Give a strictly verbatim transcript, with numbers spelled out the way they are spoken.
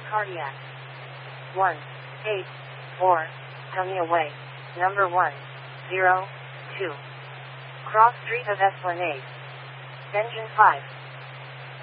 Cardiac. one eight four, Tamiya Way, number one zero two. Cross Street of Esplanade. Engine five.